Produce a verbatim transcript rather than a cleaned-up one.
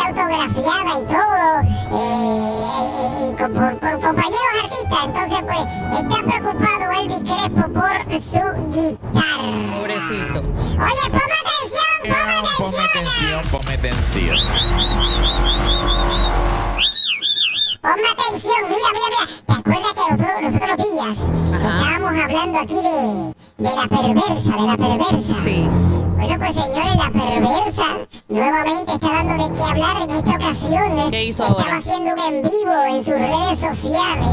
autografiada y todo, eh, y, y, por, por compañeros artistas. Entonces, pues, está preocupado Elvis Crespo por su guitarra. Pobrecito. Oye, ponme atención, ponme atención. Ponme atención, ponme atención. Ponme atención, mira, mira, mira. ¿Te acuerdas que los, otros- los otros días Ajá. estábamos hablando aquí de, de la perversa, de la perversa? Sí. Bueno, pues señores, la perversa nuevamente está dando de qué hablar en esta ocasión. ¿Qué hizo Estaba ahora? haciendo un en vivo en sus redes sociales.